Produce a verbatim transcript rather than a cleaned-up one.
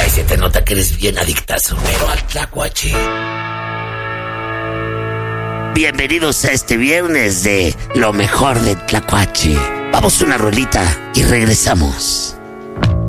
Ay, se te nota que eres bien adictazo, pero al tlacuache. Bienvenidos a este viernes de lo mejor del tlacuache. Vamos a una rolita y regresamos.